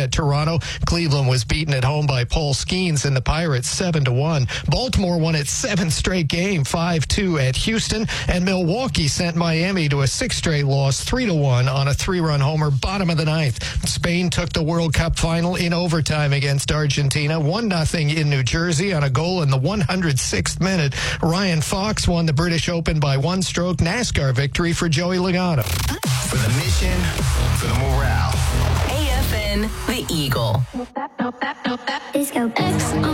at Toronto. Cleveland was beaten at home by Paul Skeens and the Pirates 7-1. Baltimore won its seventh straight game 5-2 at Houston, and Milwaukee sent Miami to a sixth straight loss 3-1 on a 3-run homer bottom of the ninth. Spain took the World Cup final in overtime against Argentina 1-0 in New Jersey on a goal in the 106th minute. Ryan Fox won the British Open by one stroke. NASCAR victory for Joey Logano. For the mission, for the morale. AFN, the Eagle. Disco X